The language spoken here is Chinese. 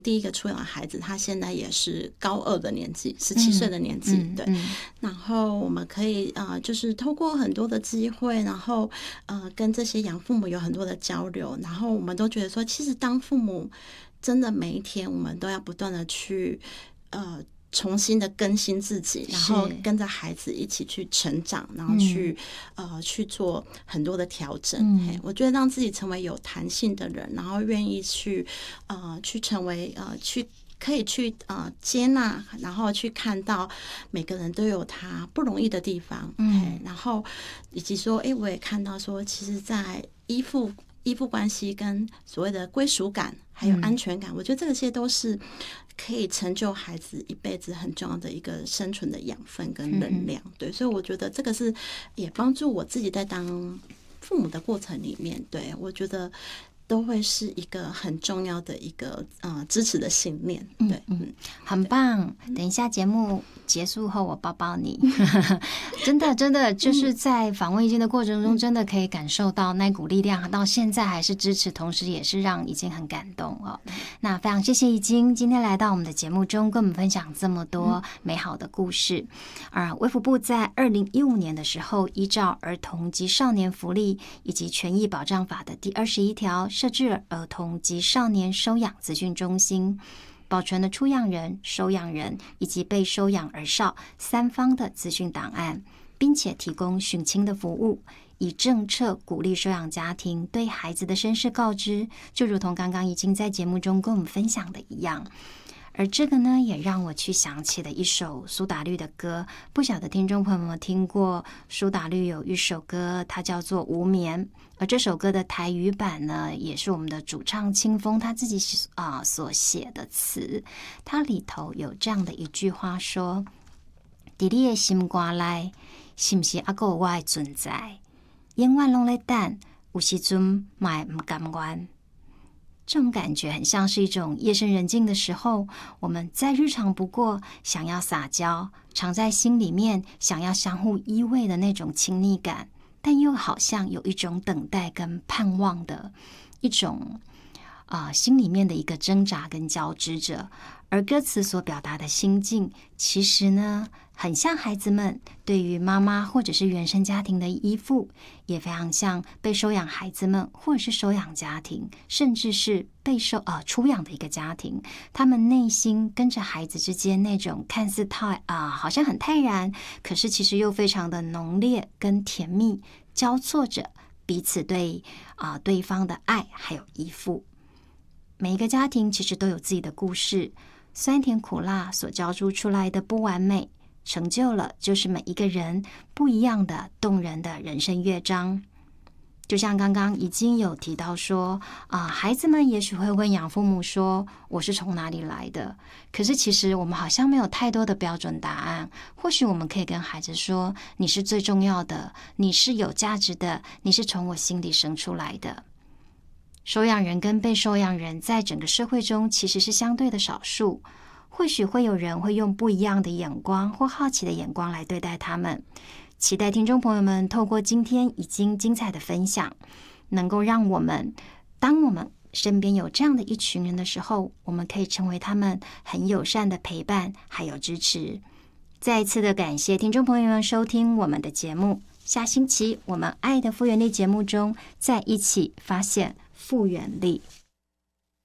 第一个出养的孩子，他现在也是高2的年纪，17岁的年纪，对。然后我们可以就是透过很多的机会，然后跟这些养父母有很多的交流，然后我们都觉得说，其实当父母真的每一天，我们都要不断的去重新的更新自己，然后跟着孩子一起去成长，然后去做很多的调整。我觉得让自己成为有弹性的人，然后愿意去成为可以去接纳，然后去看到每个人都有他不容易的地方。然后以及说，我也看到说，其实在依附关系跟所谓的归属感还有安全感，我觉得这些都是可以成就孩子一辈子很重要的一个生存的养分跟能量。对，所以我觉得这个是也帮助我自己在当父母的过程里面，对，我觉得都会是一个很重要的一个支持的信念。对， 很棒。等一下节目结束后，我抱抱你。真的就是在访问已经的过程中，真的可以感受到那股力量，到现在还是支持，同时也是让已经很感动哦。那非常谢谢已经今天来到我们的节目中，跟我们分享这么多美好的故事。卫福部在2015年的时候，依照《儿童及少年福利以及权益保障法》的第21条，设置了儿童及少年收养资讯中心，保存了出养人、收养人以及被收养儿少3方的资讯档案，并且提供寻亲的服务，以政策鼓励收养家庭对孩子的身世告知，就如同刚刚已经在节目中跟我们分享的一样。而这个呢，也让我去想起了一首苏打绿的歌，不晓得听众朋友们听过苏打绿有一首歌，它叫做《无眠》，而这首歌的台语版呢，也是我们的主唱清风他自己所写的词，它里头有这样的一句话说：在你的心肝内，是不是还有我的存在？永远拢在等，有时阵嘛不甘愿。这种感觉很像是一种夜深人静的时候，我们再日常不过，想要撒娇，藏在心里面，想要相互依偎的那种亲昵感，但又好像有一种等待跟盼望的一种心里面的一个挣扎跟交织着。而歌词所表达的心境，其实呢，很像孩子们对于妈妈或者是原生家庭的依附，也非常像被收养孩子们或者是收养家庭，甚至是被出养的一个家庭，他们内心跟着孩子之间那种看似好像很泰然，可是其实又非常的浓烈跟甜蜜，交错着彼此对对方的爱还有依附。每一个家庭其实都有自己的故事，酸甜苦辣所交织出来的不完美，成就了就是每一个人不一样的动人的人生乐章。就像刚刚已经有提到说孩子们也许会问养父母说，我是从哪里来的？可是其实我们好像没有太多的标准答案。或许我们可以跟孩子说，你是最重要的，你是有价值的，你是从我心里生出来的。收养人跟被收养人在整个社会中其实是相对的少数，或许会有人会用不一样的眼光或好奇的眼光来对待他们。期待听众朋友们透过今天已经精彩的分享，能够让我们当我们身边有这样的一群人的时候，我们可以成为他们很友善的陪伴还有支持。再一次的感谢听众朋友们收听我们的节目，下星期我们爱的复原力节目中再一起发现复原力。